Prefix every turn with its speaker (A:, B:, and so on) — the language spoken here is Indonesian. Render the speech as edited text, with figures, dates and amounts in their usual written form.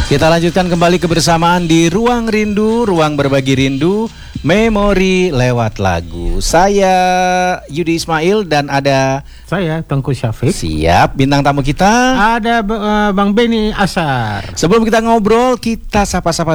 A: Kita lanjutkan kembali kebersamaan di Ruang Rindu, ruang berbagi rindu, memori lewat lagu. Saya Yudi Ismail dan ada
B: saya Tengku Syafiq.
A: Siap, bintang tamu kita
B: Ada Bang Beni Asar.
A: Sebelum kita ngobrol, kita sapa-sapa